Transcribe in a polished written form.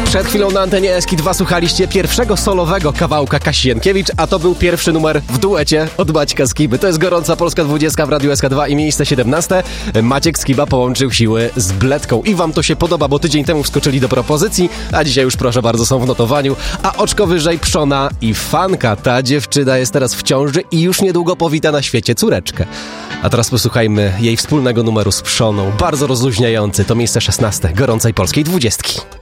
Przed chwilą na antenie Eski2 słuchaliście pierwszego solowego kawałka Kasi Jankiewicz, a to był pierwszy numer w duecie od Maćka Skiby. To jest gorąca Polska 20 w Radiu SK2 i miejsce 17. Maciek Skiba połączył siły z Bledką i wam to się podoba, bo tydzień temu wskoczyli do propozycji, a dzisiaj już proszę bardzo są w notowaniu. A oczko wyżej Przona i Fanka. Ta dziewczyna jest teraz w ciąży i już niedługo powita na świecie córeczkę. A teraz posłuchajmy jej wspólnego numeru z Przoną. Bardzo rozluźniający. To miejsce 16 gorącej polskiej 20.